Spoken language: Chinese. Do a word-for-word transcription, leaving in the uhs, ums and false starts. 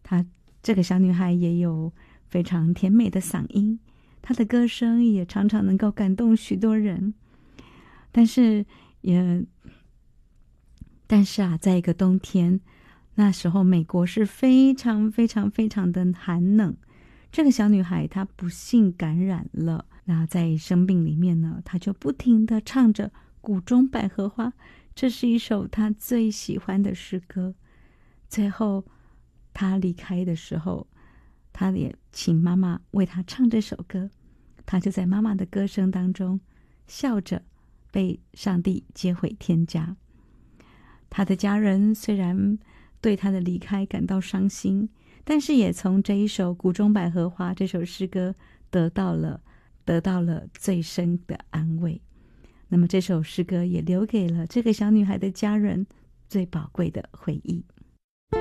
她这个小女孩也有非常甜美的嗓音，她的歌声也常常能够感动许多人。但是也但是啊，在一个冬天，那时候美国是非常非常非常的寒冷，这个小女孩她不幸感染了，那在生病里面呢，她就不停地唱着《谷中百合花》，这是一首她最喜欢的诗歌。最后她离开的时候，她也请妈妈为她唱这首歌，她就在妈妈的歌声当中笑着被上帝接回天家。他的家人虽然对他的离开感到伤心，但是也从这一首《谷中百合花》这首诗歌得到了得到了最深的安慰。那么这首诗歌也留给了这个小女孩的家人最宝贵的回忆。